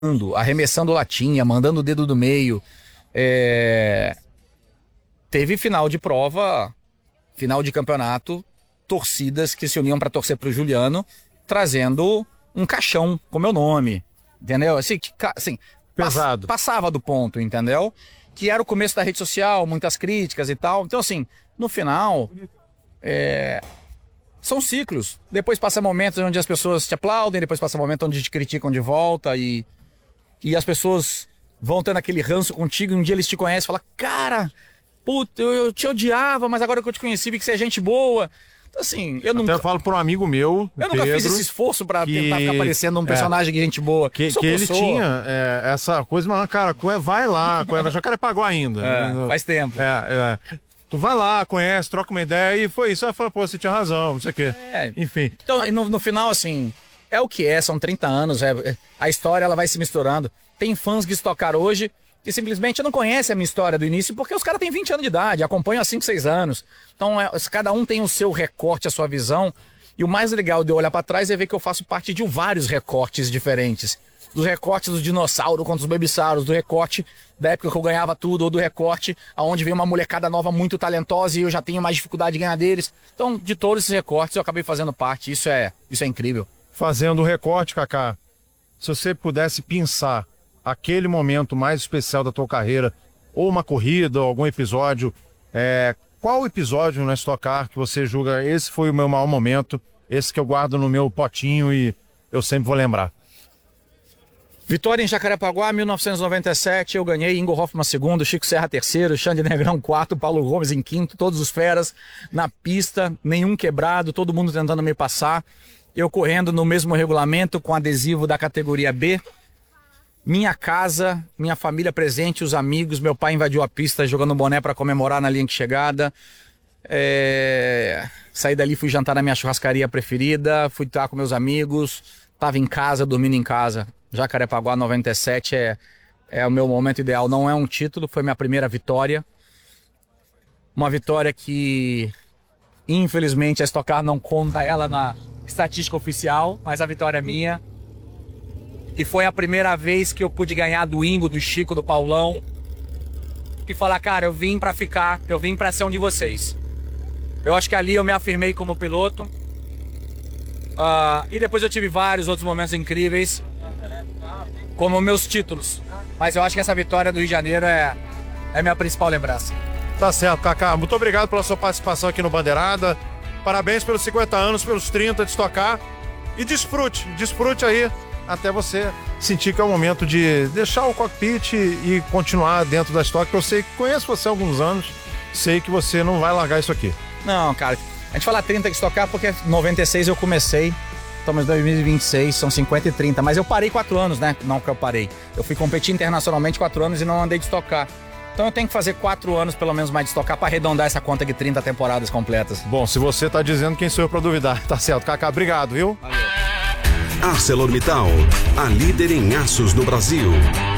arremessando latinha, mandando o dedo do meio. Teve final de prova, final de campeonato, torcidas que se uniam para torcer pro Juliano, trazendo um caixão com meu nome, entendeu? Assim, pesado. Passava do ponto, entendeu? Que era o começo da rede social, muitas críticas e tal. Então, assim, no final, são ciclos. Depois passa momentos onde as pessoas te aplaudem, depois passa momentos onde te criticam de volta e as pessoas vão tendo aquele ranço contigo e um dia eles te conhecem e falam, cara, puta, eu te odiava, mas agora que eu te conheci vi que você é gente boa. Então, assim, eu nunca... Até falo para um amigo meu, eu nunca fiz esse esforço pra tentar ficar parecendo um personagem de gente boa. Que ele tinha essa coisa, mas, cara, vai lá, Jacarepaguá ainda. Faz tempo. Tu vai lá, conhece, troca uma ideia e foi isso. Aí fala, pô, você tinha razão, não sei o quê. Enfim. Então, no final, assim, é o que são 30 anos, a história ela vai se misturando. Tem fãs de Stock Car hoje que simplesmente não conhecem a minha história do início porque os caras têm 20 anos de idade, acompanham há 5, 6 anos. Então, cada um tem o seu recorte, a sua visão. E o mais legal de eu olhar para trás é ver que eu faço parte de vários recortes diferentes. Dos recortes do dinossauro contra os babissauros, do recorte da época que eu ganhava tudo, ou do recorte onde vem uma molecada nova muito talentosa e eu já tenho mais dificuldade de ganhar deles. Então, de todos esses recortes, eu acabei fazendo parte. Isso é incrível. Fazendo o recorte, Kaká, se você pudesse pensar aquele momento mais especial da tua carreira, ou uma corrida, ou algum episódio, qual episódio na Stock Car que você julga, esse foi o meu maior momento, esse que eu guardo no meu potinho e eu sempre vou lembrar? Vitória em Jacarepaguá, 1997, eu ganhei, Ingo Hoffmann segundo, Chico Serra terceiro, Xande Negrão quarto, Paulo Gomes em quinto, todos os feras na pista, nenhum quebrado, todo mundo tentando me passar, eu correndo no mesmo regulamento com adesivo da categoria B, minha casa, minha família presente, os amigos, meu pai invadiu a pista jogando boné para comemorar na linha de chegada, saí dali, fui jantar na minha churrascaria preferida, fui estar com meus amigos, tava em casa, dormindo em casa. Jacarepaguá 97 é o meu momento ideal, não é um título, foi minha primeira vitória, uma vitória que infelizmente a Stock Car não conta ela na estatística oficial, mas a vitória é minha. E foi a primeira vez que eu pude ganhar do Ingo, do Chico, do Paulão. E falar, cara, eu vim pra ficar, eu vim pra ser um de vocês. Eu acho que ali eu me afirmei como piloto. E depois eu tive vários outros momentos incríveis, como meus títulos. Mas eu acho que essa vitória do Rio de Janeiro é minha principal lembrança. Tá certo, Kaká. Muito obrigado pela sua participação aqui no Bandeirada. Parabéns pelos 50 anos, pelos 30 de Stock Car. E desfrute aí, até você sentir que é o momento de deixar o cockpit e continuar dentro da Stock. Eu sei que conheço você há alguns anos, sei que você não vai largar isso aqui. Não, cara, a gente fala 30 de Stock Car porque em 96 eu comecei, estamos em 2026, são 50 e 30, mas eu parei 4 anos, né? Não que eu parei. Eu fui competir internacionalmente 4 anos e não andei de Stock Car. Então eu tenho que fazer 4 anos pelo menos mais de Stock Car para arredondar essa conta de 30 temporadas completas. Bom, se você tá dizendo, quem sou eu para duvidar? Tá certo, Kaká, obrigado, viu? Valeu. ArcelorMittal, a líder em aços no Brasil.